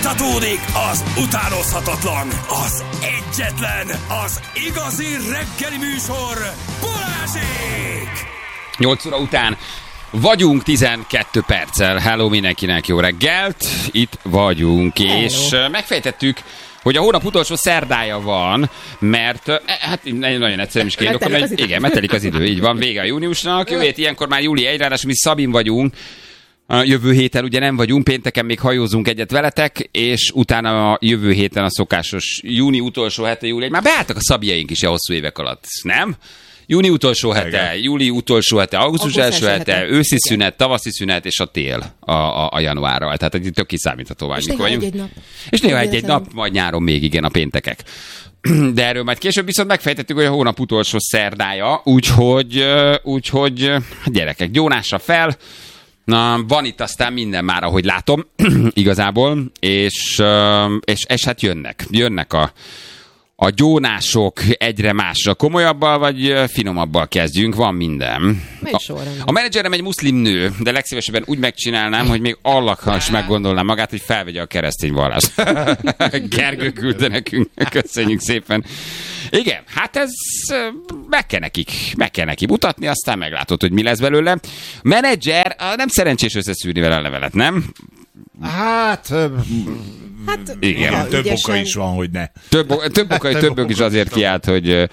Folytatódik az utánozhatatlan, az egyetlen, az igazi reggeli műsor, Balázsék! 8 óra után vagyunk 12 perccel. Hello mindenkinek, jó reggelt! Itt vagyunk, hello. És megfejtettük, hogy a hónap utolsó szerdája van, mert hát nagyon egyszerűen is kérdezik, igen, metelik az idő, így van, vége a júniusnak, jövő hét ilyenkor már júli 1, ráadásul mi Szabin vagyunk, a jövő héten ugye nem vagyunk, pénteken még hajózunk egyet veletek, és utána a jövő héten a szokásos júni utolsó hete, júli 1, már beálltak a szabjaink is a hosszú évek alatt, nem? Júni utolsó hete, júli utolsó hete, augusztus első hete, őszi szünet, tavaszi szünet, és a tél a januárral. Tehát egy tök kiszámítható vagy, mikor vagyunk. És néha egy nap, majd nyáron még igen a péntekek. De erről majd később viszont megfejtettük, hogy a hónap utolsó szerdája, úgyhogy gyerekek, gyónásra fel. Na, van itt aztán minden már, ahogy látom, igazából, és hát jönnek a gyónások egyre másra. Komolyabbal vagy finomabbal kezdjünk? Van minden. A menedzserem egy muszlim nő, de legszívesebben úgy megcsinálnám, hogy még allakkal is meggondolnám magát, hogy felvegye a keresztény vallást. Gergő küldte nekünk. Köszönjük szépen. Igen, hát ez meg kell neki mutatni, aztán meglátod, hogy mi lesz belőle. Menedzser, nem szerencsés összeszűrni vele a levelet, nem? Hát igen. Több oka is van, hogy ne. Több is azért kiállt,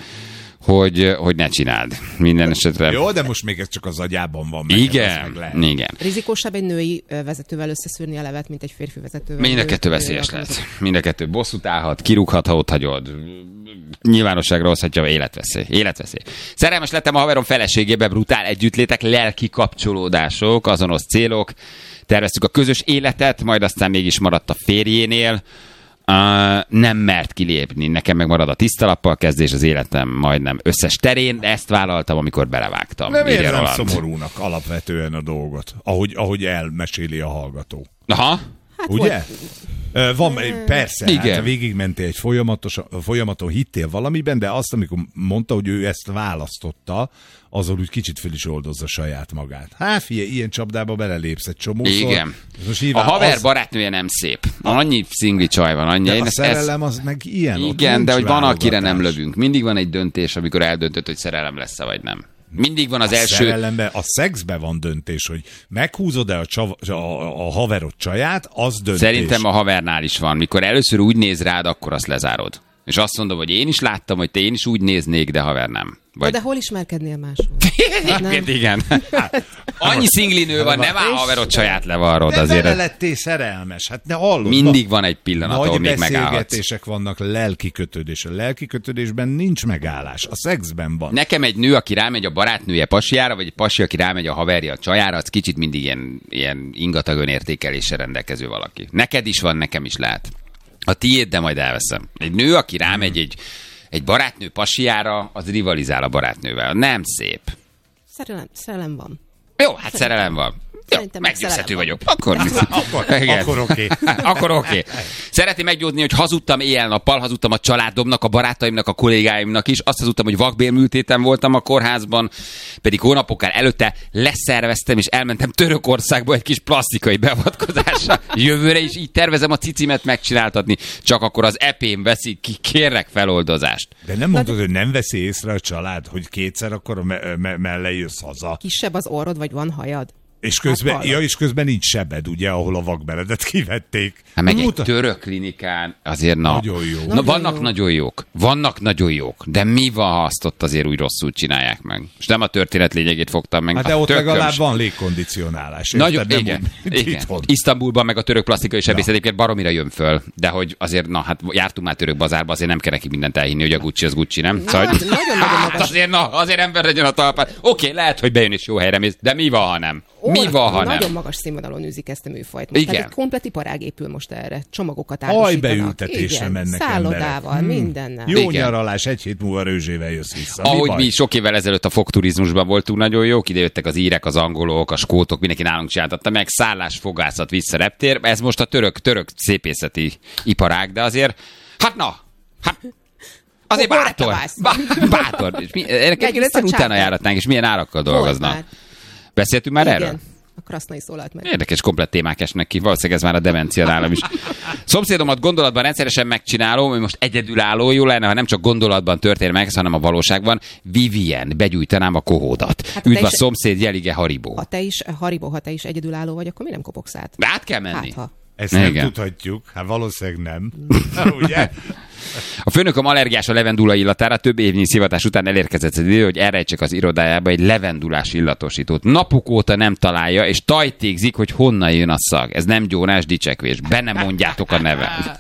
hogy ne csináld. Minden esetre. Jó, de most még ez csak az agyában van. Igen. Rizikósabb egy női vezetővel összeszűrni a levet, mint egy férfi vezetővel. Mind a kettő veszélyes lesz. Mind a kettő bosszút állhat, kirúghat, ha ott hagyod. Nyilvánosságra hozhatja, életveszély. Szerelmes lettem a haverom feleségébe, brutál együttlétek, lelki kapcsolódások, azonos célok. Terveztük a közös életet, majd aztán mégis maradt a férjénél. Nem mert kilépni. Nekem meg marad a tisztalappal kezdés az életem majdnem összes terén. Ezt vállaltam, amikor belevágtam. Nem érzem szomorúnak alapvetően a dolgot, ahogy elmeséli a hallgató. Aha. Hát ugye? Van, persze, igen. Hát végigmentél egy folyamaton, hittél valamiben, de azt, amikor mondta, hogy ő ezt választotta, azon úgy kicsit föl is oldozza saját magát. Hát figyelj, ilyen csapdába belelépsz egy csomószor. Igen. A haver barátnője nem szép. Annyi szingli csaj van, annyi. A szerelem az meg ilyen. Igen, de hogy van, akire nem lövünk. Mindig van egy döntés, amikor eldöntöd, hogy szerelem lesz-e vagy nem. Mindig van az első... Szerelemben, a szexben van döntés, hogy meghúzod-e a haverod csaját, az döntés. Szerintem a havernál is van. Mikor először úgy néz rád, akkor azt lezárod. És azt mondom, hogy én is láttam, hogy én is úgy néznék, de haver nem. Vagy... De hol ismerkednél máshol? Igen. Annyi szingli nő van, nem áll haverod saját levarrod azért. De lettél szerelmes, hát ne hallod. Mindig van egy pillanat, ahol még megállhatsz. Nagy beszélgetések vannak, lelki kötődés. A lelki kötődésben nincs megállás, a szexben van. Nekem egy nő, aki rámegy a barátnője pasiára, vagy egy pasi, aki rámegy a haverja a csajára, az kicsit mindig ilyen ingatag önértékeléssel rendelkező valaki. Neked is van, nekem is lehet. A tiéd, de majd elveszem. Egy nő, aki rámegy egy barátnő pasiára, az rivalizál a barátnővel. Nem szép. Szerelem van. Jó, hát szerelem van. Jó, meggyőzhető vagyok. Akkor oké. Szereti meggyőzni, hogy hazudtam éjjel-nappal, hazudtam a családomnak, a barátaimnak, a kollégáimnak is. Azt hazudtam, hogy vakbélműtéten voltam a kórházban, pedig hónapokkal előtte leszerveztem, és elmentem Törökországba egy kis plastikai beavatkozásra. Jövőre is így tervezem a cicimet megcsináltatni, csak akkor az epém veszik ki, kérlek feloldozást. De nem mondod, hogy nem veszi észre a család, hogy kétszer akkor mellé jössz haza? Kisebb az orrod, vagy van hajad? És közben nincs sebed, ugye, ahol a vakberedet kivették. Hát meg egy török klinikán azért nagyon jó. Vannak nagyon jók, de mi van, ha azt ott azért úgy rosszul csinálják meg? És nem a történet lényegét fogtam meg. Hát de ott legalább van légkondicionálás. Nagyon, igen. Isztambulban meg a török plastikai sebészet egyébként baromira jön föl, de hogy azért, hát jártunk már török bazárba, azért nem kell neki mindent elhinni, hogy a Gucci az Gucci, nem? Szóval, azért ember legyen a talpán. Oké, lehet, hogy bejön és jó helyre mész, de mi van, ha nem? Nagyon magas színvonalon űzik ezt a műfajt. Tehát egy komplet iparág épül most erre. Csomagokat árusítanak. Hajbeültetésre mennek szállodával, mindennel. Jó nyaralás, egy hét múlva Rőzsével jössz vissza. Ahogy mi sok évvel ezelőtt a fogturizmusban voltunk nagyon jók, idejöttek az írek, az angolok, a skótok, mindenki nálunk csináltatta meg, szállás, fogászat, vissza reptér. Ez most a török szépészeti iparág, de azért, azért bátor. Ennek egészen utána járatnánk, és milyen árakkal dolgoznak. Beszéltünk már erről? Krasznai szólalt meg. Érdekes, komplett témák esnek ki. Valószínűleg ez már a demencia nálam is. Szomszédomat gondolatban rendszeresen megcsinálom, hogy most egyedülálló, jó lenne, ha nem csak gondolatban történik meg, hanem a valóságban. Vivien, begyújtanám a kohódat. Hát, üdv a szomszéd, jelige Haribo. Ha te is egyedülálló vagy, akkor mi nem kopogsz át? De át kell menni. Hát, ezt nem tudhatjuk, hát valószínűleg nem. Ugye? A főnököm allergiás a levendula illatára, több évnyi szivatás után elérkezett az idő, hogy elrejtsek az irodájába egy levendulás illatosítót. Napok óta nem találja, és tajtékzik, hogy honnan jön a szag. Ez nem gyónás dicsekvés. Be nem mondjátok a nevem.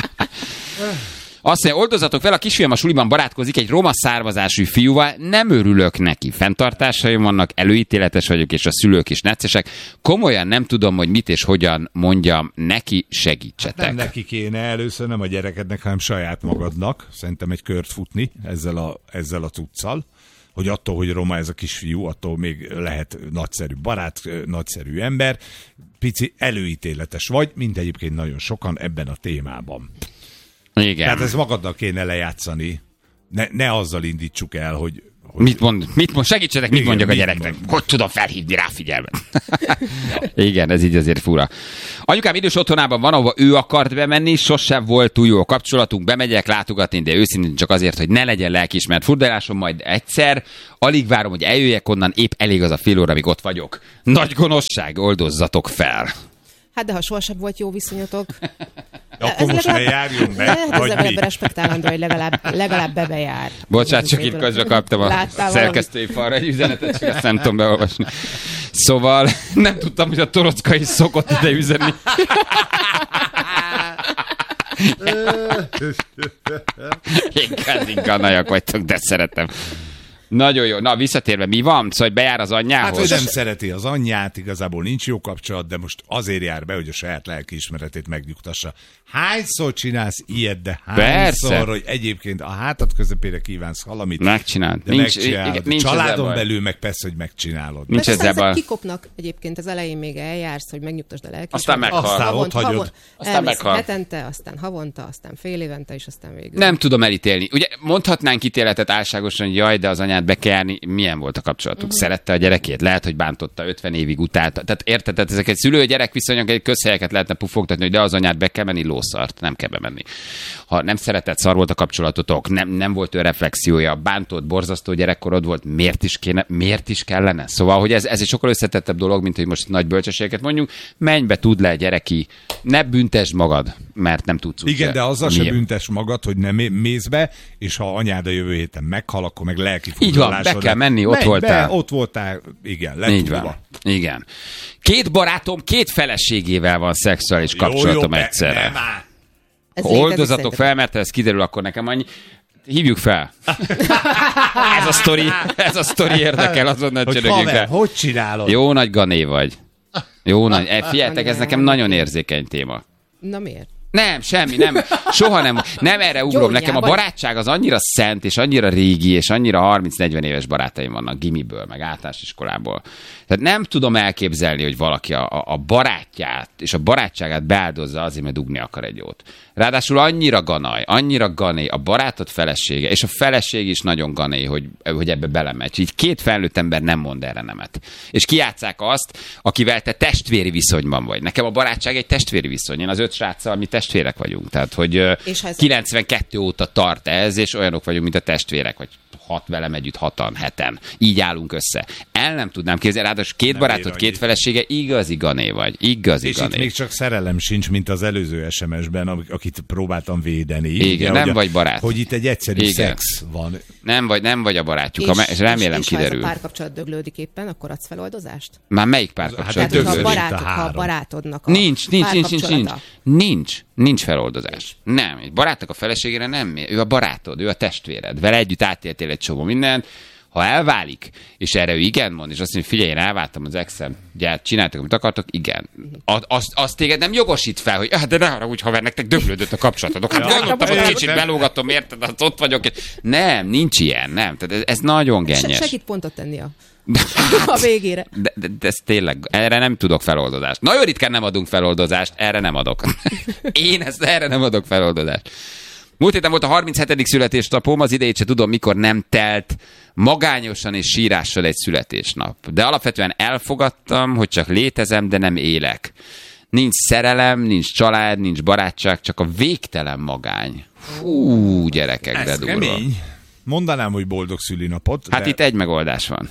Azt mondja, oldozatok fel, a kisfiam a suliban barátkozik egy roma származású fiúval, nem örülök neki. Fenntartásaim vannak, előítéletes vagyok, és a szülők is neccesek. Komolyan nem tudom, hogy mit és hogyan mondjam neki, segítsetek. Nem neki kéne először, nem a gyerekednek, hanem saját magadnak. Szerintem egy kört futni ezzel a cuccal, hogy attól, hogy roma ez a kisfiú, attól még lehet nagyszerű barát, nagyszerű ember. Pici előítéletes vagy, mint egyébként nagyon sokan ebben a témában. Igen. Tehát ez magadnak kéne lejátszani. Ne azzal indítsuk el, hogy... Mit mond? Segítsetek, mit mondjak a gyereknek? Hogy tudom felhívni rá figyelmet? Igen, ez így azért fura. Anyukám idős otthonában van, ahova ő akart bemenni, sosem volt túl jó a kapcsolatunk, bemegyek látogatni, de őszintén csak azért, hogy ne legyen lelkiismert furdalásom, majd egyszer. Alig várom, hogy eljöjjek onnan, épp elég az a fél óra, amíg ott vagyok. Nagy gonoszság, oldozzatok fel. Hát de ha sohasem volt jó viszonyotok... Akkor most ne járjunk be, vagy mi? Ez respektálandó, hogy legalább bebejár. Bocsánat, csak itt közben kaptam a szerkesztői falra egy üzenetet, csak ezt nem tudom beolvasni. Szóval nem tudtam, hogy a Torocka is szokott ide üzenni. Inkább najak vagytok, de szeretem. Nagyon jó. Na, visszatérve, mi van? Szóval bejár az anyjához? Hát, hogy nem szereti az anyját, igazából nincs jó kapcsolat, de most azért jár be, hogy a saját lelkiismeretét megnyugtassa. Hányszor csinálsz ilyet, de hányszor, hogy egyébként a hátad közepére kívánsz valamit, megcsinálod. De megcsinálod. Nincs családon belül meg persze, hogy megcsinálod. Nincs ezzel baj. Kikopnak egyébként az elején még eljársz, hogy megnyugtasd a lelkiismeretet. Aztán meghal. Aztán ott hagyod. Aztán meghal. Hetente, aztán havonta, aztán fél évente, és aztán végül. Nem tudom elítélni. Ugye mondhatnánk ítéletet álságosan, hogy jaj, de az anyád be kell járni. Milyen volt a kapcsolatuk? Szerette a gyerekét? Lehet, hogy bántotta, 50 évig utálta. Tehát érted, tehát ezek egy szülő-gyerek viszonyok, egy közhelyeket lehetne pufogtatni, hogy de az anyád be kell menni, lószart, nem kell bemenni. Ha nem szeretett, szar volt a kapcsolatotok, nem volt ő reflexiója, bántott, borzasztó gyerekkorod volt, miért is kellene? Szóval, hogy ez egy sokkal összetettebb dolog, mint hogy most nagy bölcsességeket mondjunk, menj be, tudd le, gyereki, ne büntesd magad, mert nem tudsz úgy. Igen, de azzal se büntes magad, hogy nem mész be, és ha anyád a jövő héten meghal, akkor meg lelki furdalásod. Így van, be kell menni, ott voltál. Ott voltál, igen, lett így van. Igen. 2 barátom 2 feleségével van szexuális kapcsolatom egyszerre. Oldozatok fel, mert ha ez kiderül, akkor nekem annyi. Hívjuk fel. Ez a sztori érdekel, azonnal csörögjünk fel. Hogy csinálod? Jó nagy gané vagy. Jó nagy. Figyeljetek, ez nekem nagyon érzékeny téma. Na miért? Nem, semmi, nem. Soha nem erre ugrom. Nekem a barátság az annyira szent, és annyira régi, és annyira 30-40 éves barátaim vannak gimiből, meg általános iskolából. Tehát nem tudom elképzelni, hogy valaki a barátját és a barátságát beáldozza azért, mert dugni akar egy jót. Ráadásul annyira gané, a barátod felesége, és a feleség is nagyon gané, hogy ebbe belemegy. Így 2 felnőtt ember nem mond erre nemet. És kijátsszák azt, akivel te testvéri viszonyban vagy. Nekem a barátság egy testvéri viszony. Én az 5 sráccal mi testvérek vagyunk. Tehát, hogy 92 óta tart ez, és olyanok vagyunk, mint a testvérek, vagy 6 velem együtt, 6-an, 7-en. Így állunk össze. El nem tudnám képzelni, ráadásul 2 barátod, 2 felesége, igazi gané vagy. Igazi és gané. És itt még csak szerelem sincs, mint az előző SMS-ben, akit próbáltam védeni. Igen, ugye, nem vagy barát. Hogy itt egy egyszerű szex van. Nem vagy a barátjuk. És remélem kiderül. És ha ez a párkapcsolat döglődik éppen, akkor adsz feloldozást? Már melyik párkapcsolat döglődik? Ha a barátodnak a Nincs feloldozás. Nem, egy barátnak a feleségére nem. Ő a barátod, ő a testvéred. Vele együtt átéltél egy csomó mindent. Ha elválik, és erre ő igen mond, és azt mondja, figyelj, én elváltam az exem, ugye csináltak, amit akartok, igen. Azt téged nem jogosít fel, hogy de ne arra úgy, ha nektek döglődött a kapcsolatotok. Hát gondoltam, hogy kicsit belógatom, érted, az ott vagyok. Nem, nincs ilyen, nem. Tehát ez nagyon gennyes. Segít pontot tenni a végére. De ez tényleg, erre nem tudok feloldozást. Nagyon ritkán nem adunk feloldozást, erre nem adok. Én erre nem adok feloldozást. Múlt héten volt a 37. születésnapom, az idejét se tudom, mikor nem telt magányosan és sírással egy születésnap. De alapvetően elfogadtam, hogy csak létezem, de nem élek. Nincs szerelem, nincs család, nincs barátság, csak a végtelen magány. Fú, gyerekek, de durva. Kemény. Mondanám, hogy boldog szülinapot. Hát itt egy megoldás van.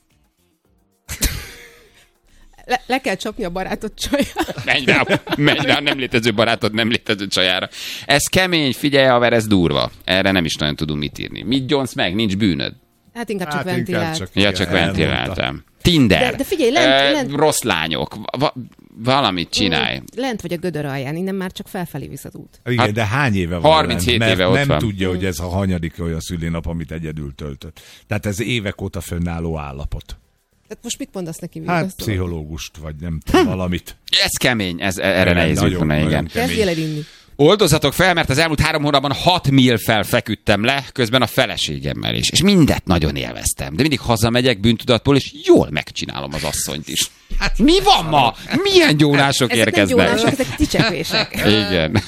Le kell csapni a barátod csajára. Menj rá, nem létező barátod, nem létező csajára. Ez kemény, figyelj, haver, ez durva. Erre nem is nagyon tudunk mit írni. Mit gyonsz meg? Nincs bűnöd. Hát inkább csak ventilált. Csak ventiláltam. Tinder. De figyelj, lent. Rossz lányok. Valamit csinálj. Lent vagy a gödör alján, innen már csak felfelé visz az út. Igen, Hát de hány éve van 37 lent, éve ott nem van. tudja, hogy ez a hanyadik olyan szülinap, amit egyedül töltött. Tehát ez évek óta fönnálló állapot. Tehát most mit mondasz neki? Hát pszichológust, vagy nem tudom, valamit. Ez kemény, erre nehéz jutni, igen. Kezdjél el inni. Oldozatok fel, mert az elmúlt 3 hónapban 6 mil feküdtem le, közben a feleségemmel is. És mindet nagyon élveztem. De mindig hazamegyek bűntudatból, és jól megcsinálom az asszonyt is. Hát mi van ma? Milyen gyónások érkeznek? Ezek nem gyónások, ezek dicsekvések. Igen.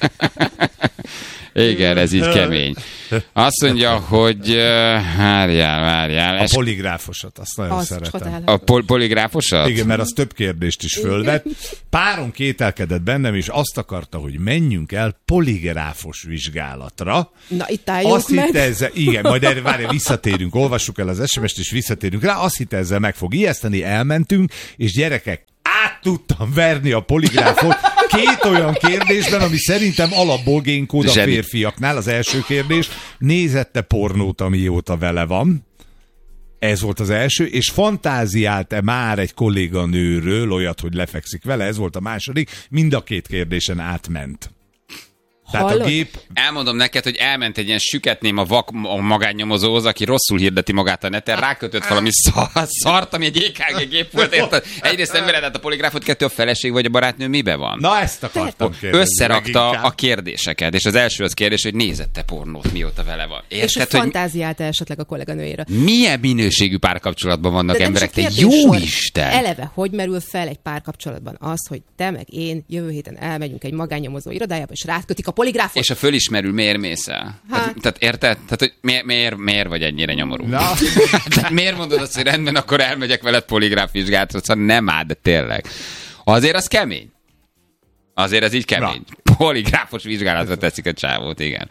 Igen, ez így kemény. Azt mondja, hogy várjál. A poligráfosat, azt nagyon szeretem. A poligráfosat? Igen, mert az több kérdést is fölvet. Párom kételkedett bennem, és azt akarta, hogy menjünk el poligráfos vizsgálatra. Na, itt álljunk azt meg. hitte ezzel, igen, majd erre várjál, visszatérünk, olvassuk el az SMS-t, és visszatérünk rá. Azt hitte ezzel meg fog ijeszteni, elmentünk, és gyerekek, át tudtam verni a poligráfot 2 olyan kérdésben, ami szerintem alapból génkód a férfiaknál. Az első kérdés, nézette pornót, amióta vele van? Ez volt az első, és fantáziált-e már egy kolléganőről olyat, hogy lefekszik vele? Ez volt a második, mind a 2 kérdésen átment. Tehát a gép... Elmondom neked, hogy elment egy ilyen süketném a vak magánnyomozóhoz, aki rosszul hirdeti magát a neten, rákötött valami szart, ami egy EKG gép volt, érted? Egyrészt nem veledett a poligráfot, 2 a feleség vagy a barátnő mibe van? Na, ezt akartam kérdezni. Összerakta a kérdéseket, és az első az kérdés, hogy nézette pornót, mióta vele van. Érted, és hogy fantáziálta esetleg a kolléganőjére. Milyen minőségű párkapcsolatban vannak emberek? Te jó Isten! Eleve, hogy merül fel egy párkapcsolatban az, hogy te meg én jövő héten elmegyünk egy magánnyomozó irodájába, és rátkötik a poligráfot. És a fölismerül, miért mész el? Tehát érted? Tehát, hogy miért vagy ennyire nyomorú? No. Miért mondod azt, hogy rendben, akkor elmegyek veled poligráf vizsgálatra? Szóval nem áll, de tényleg. Azért az kemény. Azért ez így kemény. Poligráfos vizsgálatra teszik a csávót, igen.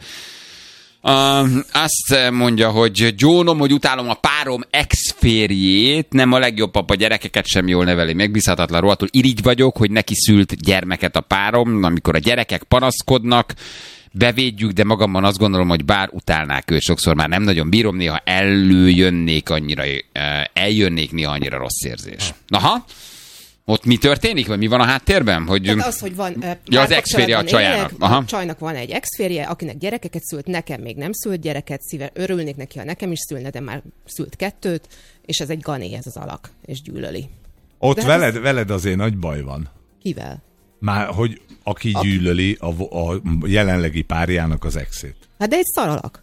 Azt mondja, hogy gyónom, hogy utálom a párom ex-férjét, nem a legjobb papa, gyerekeket sem jól neveli, megbízhatatlan, rohadtul irigy vagyok, hogy neki szült gyermeket a párom, amikor a gyerekek panaszkodnak, bevédjük, de magamban azt gondolom, hogy bár utálnák őt, sokszor már nem nagyon bírom, néha eljönnék néha annyira rossz érzés. Aha. Ott mi történik, vagy mi van a háttérben? Hogy... Tehát az, hogy van az ex-férje a csajának. A csajnak van egy ex-férje, akinek gyerekeket szült, nekem még nem szült gyereket, örülnék neki, ha nekem is szülne, de már szült 2, és ez egy gané, ez az alak, és gyűlöli. Ott veled azért nagy baj van. Kivel? Már, hogy aki gyűlöli a jelenlegi párjának az exét. Hát de egy szaralak.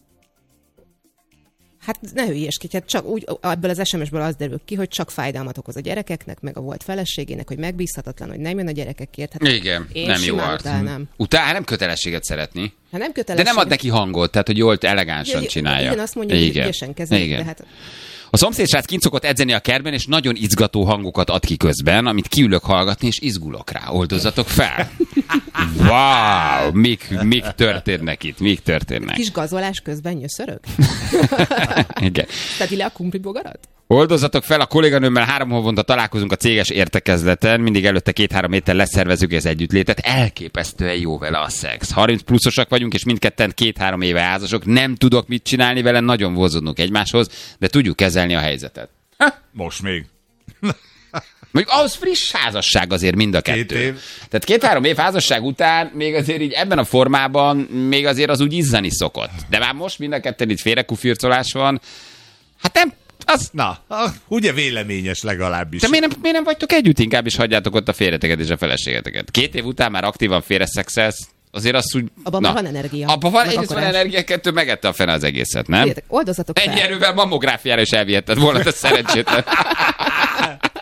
Hát ne hülyeskedj, hát csak úgy, ebből az SMS-ből az derül ki, hogy csak fájdalmat okoz a gyerekeknek, meg a volt feleségének, hogy megbízhatatlan, hogy nem jön a gyerekekért. Hát igen, nem jó arc. Nem kötelességet szeretni. Hát nem de nem ad neki hangot, tehát hogy jól elegánsan csinálja. Igen, azt mondja, hogy ügyesen kezelik, de hát... A szomszédsrác kint szokott edzeni a kertben, és nagyon izgató hangokat ad ki közben, amit kiülök hallgatni, és izgulok rá. Oldozatok fel! Wow! Mik történnek itt? Mik történnek? Kis gazolás közben nyöszörög? Igen. Tedi le a kumplibogarat? Oldozatok fel, a kolléganőmmel 3 havonta találkozunk a céges értekezleten, mindig előtte 2-3 héttel leszervezzük az együttlétet, elképesztően jó vele a szex. 30 pluszosak vagyunk, és mindketten 2-3 éve házasok, nem tudok mit csinálni vele, nagyon vonzódunk egymáshoz, de tudjuk kezelni a helyzetet. Most még. Mondjuk ahhoz friss házasság azért mind a 2. 2 év. Tehát 2-3 év házasság után még azért így ebben a formában még azért az úgy izzani szokott. De már most mind a 2 itt félrekufircolás van. Hát nem, az... Na, ugye véleményes legalábbis. De miért nem vagytok együtt? Inkább is hagyjátok ott a férjeteket és a feleségeteket. 2 év után már aktívan félreszexelsz. Azért azt úgy... Abban már van energia. Abban van energia, 2 megette a fene az egészet, nem? Oldozatok fel. Ennyi erővel mammográfiára is elvihetted volna, te szerencsétlen.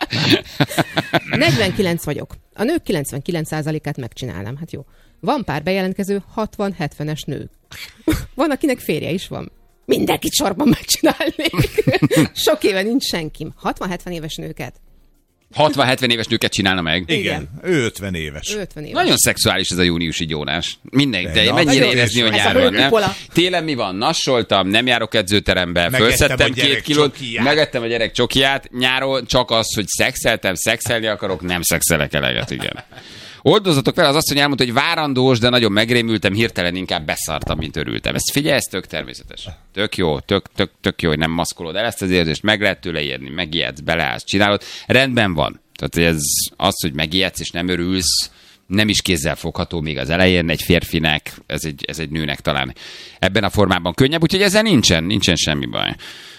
49 vagyok. A nők 99%-át megcsinálnám. Hát jó. Van pár bejelentkező 60-70-es nő. Van, akinek férje is van. Mindenkit sorban megcsinálnék. Sok éve nincs senkim. 60-70 éves nőket. 60-70 éves nőket csinálna meg. Igen. Ő 50 éves. 50 éves. Nagyon szexuális ez a júniusi gyónás. Mindenki, de Na, mennyire nagyon érezni, hogy is. nyár Ez a van, nem? hőkupola. Télen mi van? Nassoltam, nem járok edzőterembe, Megettem fölszedtem a 2 gyerek kilót, csokiját. megettem a gyerek csokiját, nyáron csak az, hogy szexelni akarok, nem szexelek eleget, igen. Oldozatok vele, az asszony elmondta, hogy várandós, de nagyon megrémültem, hirtelen inkább beszartam, mint örültem. Ezt figyelj, ez tök természetes. Tök jó, tök jó, hogy nem maszkolod el ezt az érzést, meg lehet tőle érni, megijedsz, beleállsz, csinálod. Rendben van. Tehát ez az, hogy megijedsz és nem örülsz, nem is kézzel fogható még az elején egy férfinek, ez egy nőnek talán ebben a formában könnyebb, úgyhogy ezzel nincsen semmi baj.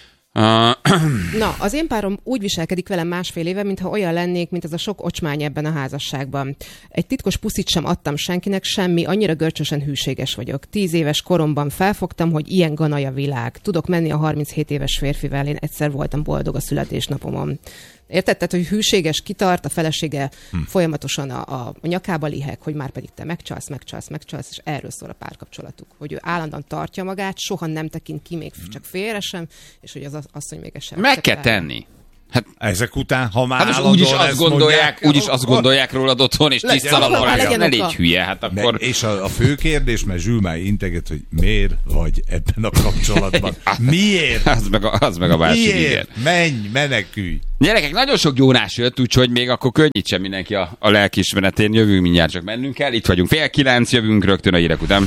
Na, az én párom úgy viselkedik velem másfél éve, mintha olyan lennék, mint ez a sok ocsmány ebben a házasságban. Egy titkos puszit sem adtam senkinek, semmi, annyira görcsösen hűséges vagyok. 10 éves koromban felfogtam, hogy ilyen ganaj a világ. Tudok menni a 37 éves férfivel, én egyszer voltam boldog a születésnapomon. Érted? Tehát, hogy hűséges, kitart, a felesége folyamatosan a nyakába liheg, hogy már pedig te megcsalsz, és erről szól a párkapcsolatuk. Hogy ő állandóan tartja magát, soha nem tekint ki, még csak félre sem, és hogy az asszony még ezt sem. Meg kell tenni. Ezek után, ha már Hát most úgyis azt gondolják rólad otthon, és tiszta a morálja. Ne légy hülye, hát akkor... És a fő kérdés, mert Zsül már integet, hogy miért vagy ebben a kapcsolatban? Miért? Az meg a másik, igen. Miért? Menj, menekülj! Gyerekek, nagyon sok gyónás jött, úgyhogy még akkor könnyítsen mindenki a lelkiismeretén. Jövünk mindjárt, csak mennünk kell. Itt vagyunk 8:30, jövünk rögtön a hírek után.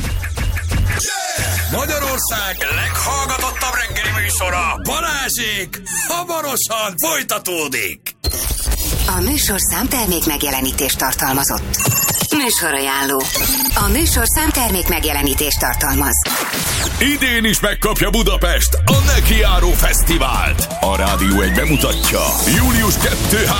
Magyarország leghallgatottabb reggeli műsora, Balázsék, hamarosan folytatódik. A műsorszám termék megjelenítést tartalmazott. Műsorajánló. A műsorszám termék megjelenítést tartalmaz. Idén is megkapja Budapest a Nekiáró Fesztivált. A Rádió 1 bemutatja július 2